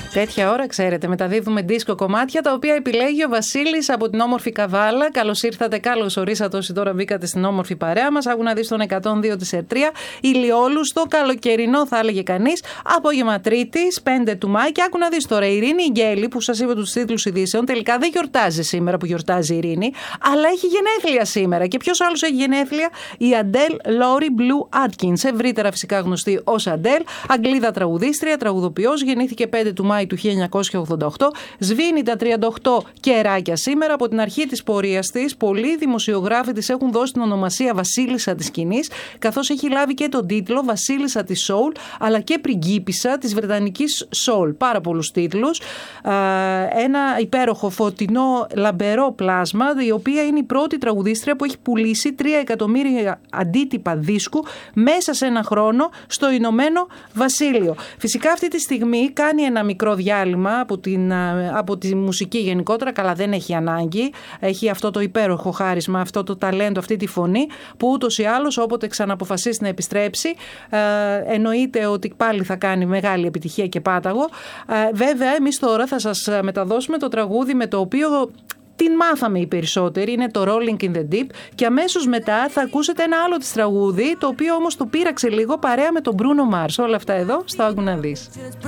Τέτοια ώρα, ξέρετε, μεταδίδουμε δίσκο κομμάτια τα οποία επιλέγει ο Βασίλης από την όμορφη Καβάλα. Καλώς ήρθατε, καλώς ορίσατε όσοι τώρα μπήκατε στην όμορφη παρέα μας. Άκου να δεις τον 102 της Ερτρία. Ηλιόλουστο, καλοκαιρινό θα έλεγε κανείς. Απόγευμα Τρίτης, 5 του Μάη. Και άκου να δεις τώρα, η Ειρήνη Γκέλη, που σας είπα τους τίτλους ειδήσεων, τελικά δεν γιορτάζει σήμερα που γιορτάζει η Ειρήνη, αλλά έχει γενέθλια σήμερα. Και ποιος άλλος έχει γενέθλια? Η Αντέλ Λόρι Μπλου Άτκινς, ευρύτερα φυσικά γνωστή ως Αντέλ, Αγγλίδα τραγουδίστρια, τραγουδοποιός, γεννήθηκε 5 του Μάη του 1988, σβήνει τα 38 κεράκια σήμερα. Από την αρχή της πορείας της, πολλοί δημοσιογράφοι της έχουν δώσει την ονομασία Βασίλισσα της σκηνής, καθώς έχει λάβει και τον τίτλο Βασίλισσα της Soul, αλλά και Πριγκίπισσα της Βρετανικής Soul. Πάρα πολλούς τίτλους. Ένα υπέροχο φωτεινό λαμπερό πλάσμα, η οποία είναι η πρώτη τραγουδίστρια που έχει πουλήσει 3 εκατομμύρια αντίτυπα δίσκου μέσα σε ένα χρόνο στο Ηνωμένο Βασίλειο. Φυσικά αυτή τη στιγμή κάνει ένα μικρό διάλειμμα από τη μουσική γενικότερα, καλά δεν έχει ανάγκη, έχει αυτό το υπέροχο χάρισμα, αυτό το ταλέντο, αυτή τη φωνή που ούτως ή άλλως όποτε ξαναποφασίσει να επιστρέψει εννοείται ότι πάλι θα κάνει μεγάλη επιτυχία και πάταγο. Βέβαια εμείς τώρα θα σας μεταδώσουμε το τραγούδι με το οποίο την μάθαμε οι περισσότεροι, είναι το Rolling in the Deep, και αμέσως μετά θα ακούσετε ένα άλλο της τραγούδι, το οποίο όμως το πείραξε λίγο παρέα με τον Bruno Mars. Όλα αυτά εδώ, στα άκου να δεις.